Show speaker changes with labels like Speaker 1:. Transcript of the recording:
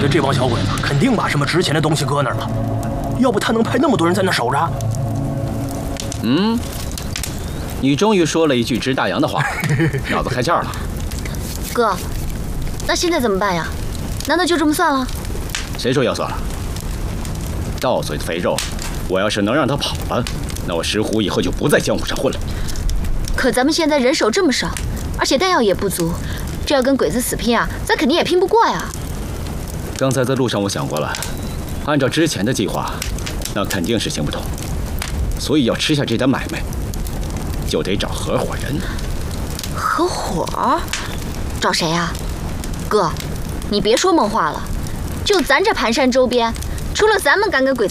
Speaker 1: 得这帮小鬼子肯定把什么值钱的东西搁那儿了，要不他能派那么多人在那守着？
Speaker 2: 你终于说了一句直大洋的话，脑子开窍了。
Speaker 3: 哥，那现在怎么办呀？难道就这么算了？
Speaker 2: 谁说要算了？到嘴的肥肉，我要是能让他跑了，那我石虎以后就不在江湖上混了。
Speaker 3: 可咱们现在人手这么少，而且弹药也不足，这要跟鬼子死拼啊，咱肯定也拼不过呀。
Speaker 2: 刚才在路上我想过了，按照之前的计划，那肯定是行不通，所以要吃下这单买卖，就得找合伙人。
Speaker 3: 合伙？找谁呀？哥，你别说梦话了，就咱这盘山周边，除了咱们敢跟鬼子